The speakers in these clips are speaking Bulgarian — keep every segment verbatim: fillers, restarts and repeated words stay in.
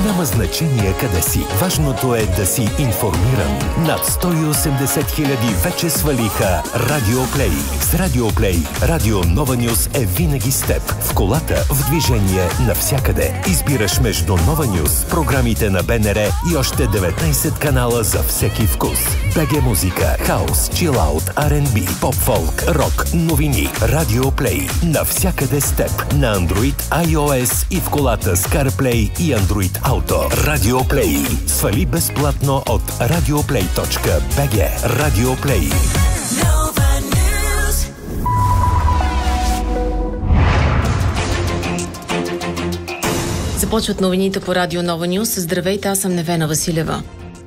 Няма значение къде си. Важното е да си информиран. Над сто и осемдесет хиляди вече свалиха Радиоплей. С Радиоплей Радио Нова Нюз е винаги с теб. В колата, в движение, навсякъде. Избираш между Нова Нюз, програмите на БНР и още деветнайсет канала за всеки вкус. БГ музика, хаус, чилаут, Ар енд Би, поп-фолк, рок, новини. Радиоплей. Навсякъде с теб. На Android, iOS и в колата с CarPlay и Android Auto. Радиоплей. Свали безплатно от радиоплей точка би джи. Радиоплей. Започват новините по Радио Нова Нюз. Здравейте, аз съм Невена Василева.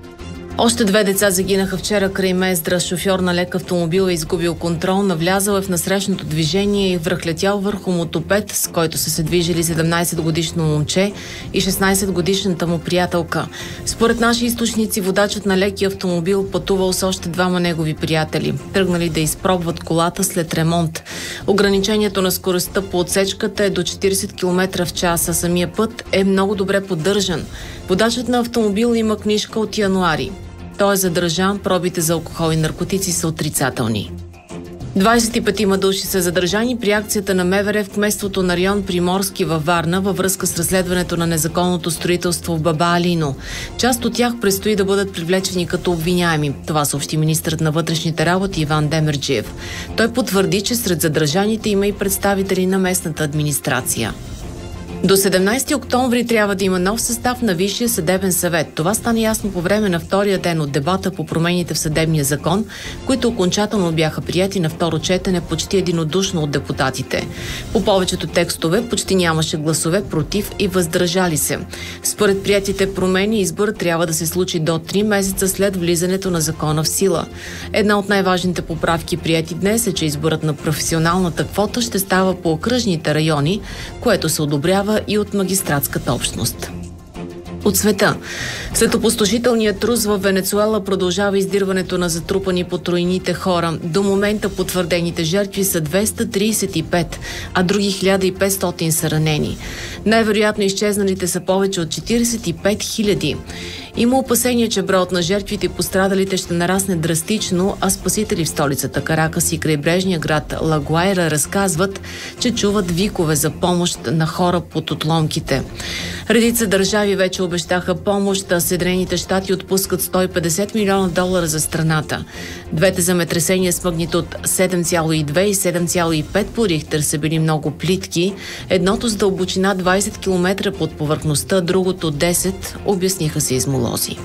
Още две деца загинаха вчера край Мездра. Шофьор на лек автомобил е изгубил контрол, навлязал е в насрещното движение и връхлетял върху мотопед, с който са се движили седемнайсетгодишно момче и шестнайсетгодишната му приятелка. Според наши източници, водачът на леки автомобил пътувал с още двама негови приятели. Тръгнали да изпробват колата след ремонт. Ограничението на скоростта по отсечката е до четирийсет километра в час, а самия път е много добре поддържан. Водачът на автомобил има книжка от януари. Той е задържан, пробите за алкохол и наркотици са отрицателни. двайсет и пет души са задържани при акцията на МВР в кметството на район Приморски във Варна във връзка с разследването на незаконното строителство в Баба Алино. Част от тях предстои да бъдат привлечени като обвиняеми. Това съобщи министърът на вътрешните работи Иван Демерджиев. Той потвърди, че сред задържаните има и представители на местната администрация. До седемнайсети октомври трябва да има нов състав на Висшия съдебен съвет. Това стана ясно по време на втория ден от дебата по промените в съдебния закон, които окончателно бяха прияти на второ четене почти единодушно от депутатите. По повечето текстове почти нямаше гласове против и въздържали се. Според приятите промени, изборът трябва да се случи до три месеца след влизането на закона в сила. Една от най-важните поправки прияти днес е, че изборът на професионалната квота ще става по окръжните райони, което се одобрява и от магистратската общност. От света. След опустошителния трус в Венецуела продължава издирването на затрупани по тройните хора. До момента потвърдените жертви са двеста трийсет и пет, а други хиляда и петстотин са ранени. Най-вероятно изчезналите са повече от четирийсет и пет хиляди. Има опасение, че броят на жертвите и пострадалите ще нарасне драстично, а спасители в столицата Каракас и крайбрежния град Ла Гуайра разказват, че чуват викове за помощ на хора под отломките. Редица държави вече обещаха помощ, а Съединените щати отпускат сто и петдесет милиона долара за страната. Двете земетресения с магнитуд седем цяло и две и седем цяло и пет по Рихтер са били много плитки. Едното с дълбочина двайсет километра под повърхността, другото десет, обясниха се измолози.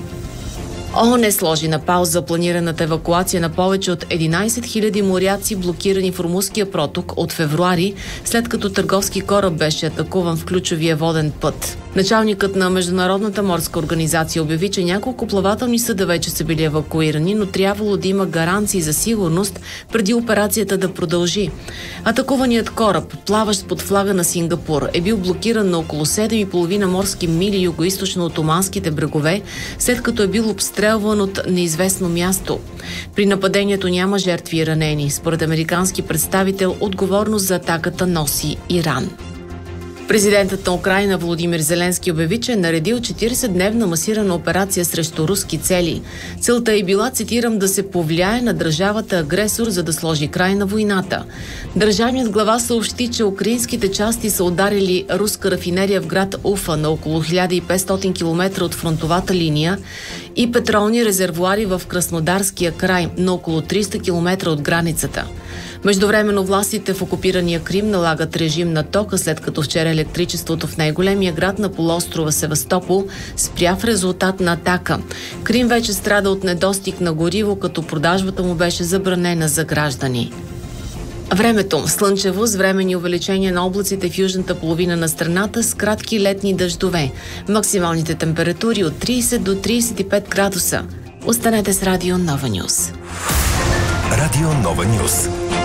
ООН сложи на пауза планираната евакуация на повече от единайсет хиляди моряци, блокирани в Румунския проток от февруари, след като търговски кораб беше атакуван в ключовия воден път. Началникът на Международната морска организация обяви, че няколко плавателни съда вече са били евакуирани, но трябвало да има гаранции за сигурност преди операцията да продължи. Атакуваният кораб, плаващ под флага на Сингапур, е бил блокиран на около седем и половина морски мили югоизточно от оманските брегове, след като е бил обстрелван от неизвестно място. При нападението няма жертви и ранени. Според американски представител, отговорност за атаката носи Иран. Президентът на Украйна Володимир Зеленски обяви, че е наредил четирийсетдневна масирана операция срещу руски цели. Целта е била, цитирам, да се повлияе на държавата агресор, за да сложи край на войната. Държавният глава съобщи, че украинските части са ударили руска рафинерия в град Уфа на около хиляда и петстотин километра от фронтовата линия и петролни резервоари в Краснодарския край на около триста километра от границата. Междувременно властите в окупирания Крим налагат режим на тока, след като вчера електричеството в най-големия град на полуострова Севастопол спря в резултат на атака. Крим вече страда от недостиг на гориво, като продажбата му беше забранена за граждани. Времето. Слънчево с временни увеличения на облаците в южната половина на страната с кратки летни дъждове. Максималните температури от трийсет до трийсет и пет градуса. Останете с Радио Нова Нюз. Радио Нова Нюз.